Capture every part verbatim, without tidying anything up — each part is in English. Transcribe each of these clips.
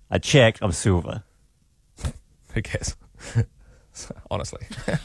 I check, I'm silver. Who cares? Honestly.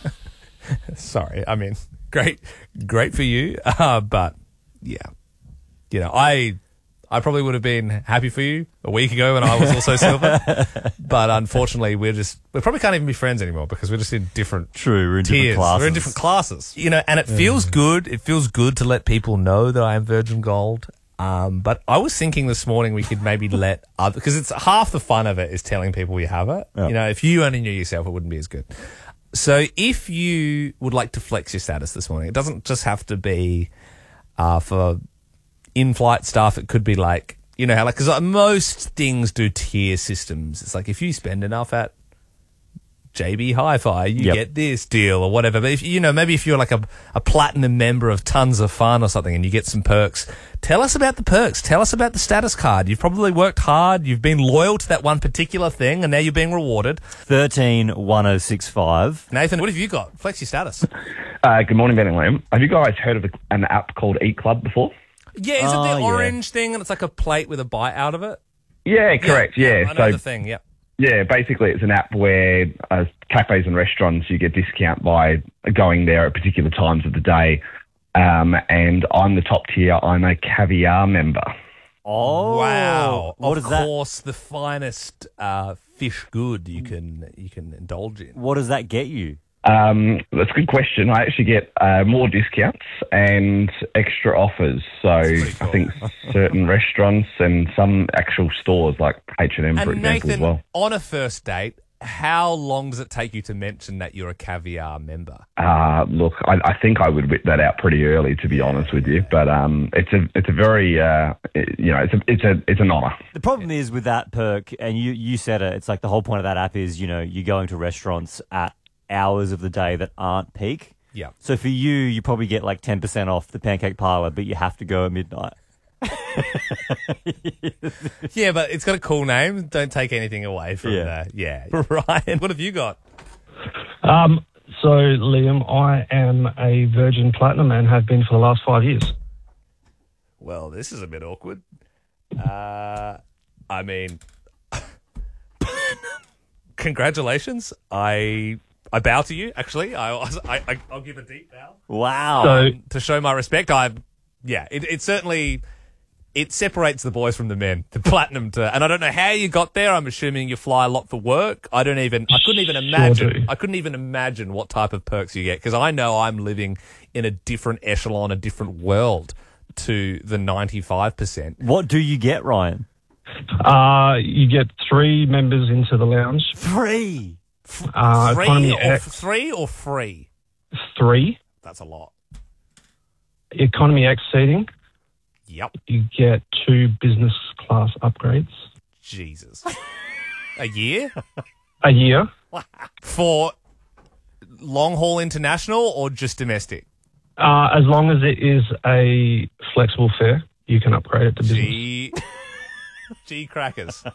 Sorry. I mean, great, great for you. Uh, but yeah, you know, I, I probably would have been happy for you a week ago when I was also silver. But unfortunately, we're just, we probably can't even be friends anymore because we're just in different True, we're in tiers. different classes. We're in different classes. You know, and it feels good. It feels good to let people know that I am Virgin Gold. Um, but I was thinking this morning we could maybe let other, because it's half the fun of it is telling people you have it. Yeah. You know, if you only knew yourself, it wouldn't be as good. So if you would like to flex your status this morning, it doesn't just have to be uh, for in-flight stuff. It could be like, you know how, like, because most things do tier systems. It's like if you spend enough at J B Hi-Fi, you Yep. get this deal or whatever. But if you know, maybe if you're like a, a platinum member of Tons of Fun or something and you get some perks, tell us about the perks. Tell us about the status card. You've probably worked hard. You've been loyal to that one particular thing and now you're being rewarded. thirteen one oh six five. Nathan, what have you got? Flex your status. Uh, good morning, Ben and Liam. Have you guys heard of a, an app called Eat Club before? Yeah, is Oh, it the yeah. orange thing and it's like a plate with a bite out of it? Yeah, correct. Yeah. I know So the thing, yeah. yeah, basically it's an app where uh, cafes and restaurants you get discount by going there at particular times of the day. Um, and I'm the top tier. I'm a caviar member. Oh, Wow. What of is that? course, the finest uh, fish good you can you can indulge in. What does that get you? Um, that's a good question. I actually get uh, more discounts and extra offers. So pretty cool. I think certain restaurants and some actual stores like H and M, for And example, Nathan, as well. on a first date, how long does it take you to mention that you're a caviar member? Uh, look, I, I think I would whip that out pretty early, to be honest with you. But um, it's a it's a very uh, you know it's a it's a it's an honour. The problem is with that perk, and you, you said it, it's like the whole point of that app is, you know, you're going to restaurants at hours of the day that aren't peak. Yeah. So for you, you probably get like ten percent off the Pancake Parlour, but you have to go at midnight. Yeah, but it's got a cool name. Don't take anything away from Yeah. that. Yeah. Ryan, what have you got? Um, so, Liam, I am a Virgin Platinum and have been for the last five years. Well, this is a bit awkward. Uh, I mean, congratulations. I I bow to you, actually. I, I, I, I'll give a deep bow. Wow. So, To show my respect, I, yeah, it, it certainly, it separates the boys from the men, the platinum to, and I don't know how you got there. I'm assuming you fly a lot for work. I don't even, I couldn't even Sure imagine, do. I couldn't even imagine what type of perks you get because I know I'm living in a different echelon, a different world to the ninety-five percent. what do you get, Ryan? uh, you get three members into the lounge. Three. Uh, Three Economy or, X, three or free? three. That's a lot. Economy X seating. Yep. You get two business class upgrades Jesus. A year? a year. For long haul international or just domestic? Uh, as long as it is a flexible fare, you can upgrade it to business. G, G crackers.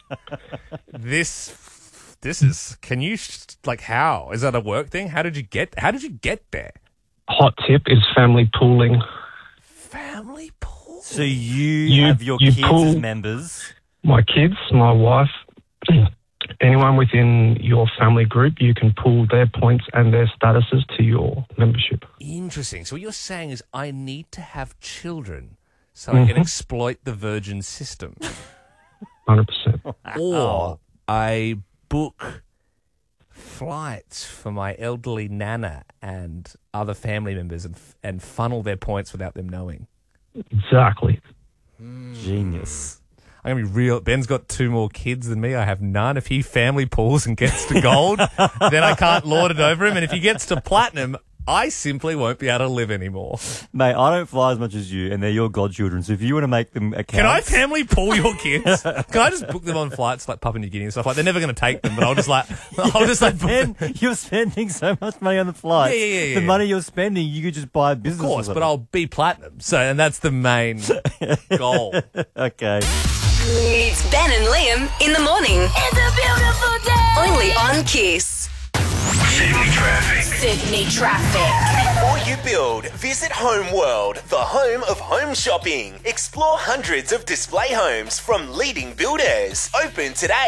This, this is. Can you sh- like how is that a work thing? How did you get? How did you get there? Hot tip is family pooling. Family pool. So you, You- have your you kids pull- as members. My kids, my wife, anyone within your family group, you can pool their points and their statuses to your membership. Interesting. So what you're saying is, I need to have children so I can exploit the Virgin system, one hundred percent. or I book flights for my elderly nana and other family members and and funnel their points without them knowing. Exactly. Genius. I'm gonna be real. Ben's got two more kids than me. I have none. If he family pools and gets to gold, then I can't lord it over him. And if he gets to platinum, I simply won't be able to live anymore. Mate, I don't fly as much as you, and they're your godchildren, so if you want to make them accounts... Can I family pool your kids? Can I just book them on flights like Papua New Guinea and stuff like? They're never going to take them, but I'll just like, I'll just like. book them. Then you're spending so much money on the flights. Yeah, yeah, yeah, The yeah. money you're spending, you could just buy a business. Of course, or but I'll be platinum. So, and that's the main goal. something. Okay. It's Ben and Liam in the morning. It's a beautiful day. Only on Kiss. Sydney traffic. Sydney traffic. Before you build, visit Home World, the home of home shopping. Explore hundreds of display homes from leading builders. Open today.